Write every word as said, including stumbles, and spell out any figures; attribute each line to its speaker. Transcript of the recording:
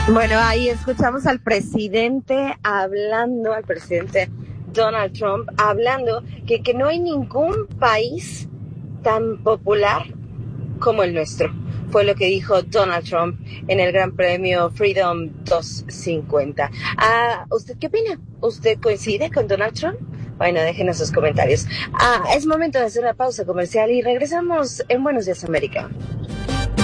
Speaker 1: Bueno, ahí escuchamos al presidente hablando, al presidente Donald Trump, hablando que, que no hay ningún país tan popular como el nuestro. Fue lo que dijo Donald Trump en el Gran Premio Freedom doscientos cincuenta. Ah, ¿usted qué opina? ¿Usted coincide con Donald Trump? Bueno, déjenos sus comentarios. Ah, es momento de hacer una pausa comercial y regresamos en Buenos Días América.